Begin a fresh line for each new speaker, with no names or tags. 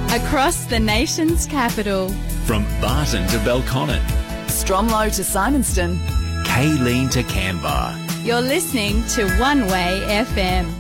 Across the nation's capital.
From Barton to Belconnen.
Stromlo to Simonston.
Kayleen to Canberra.
You're listening to One Way FM.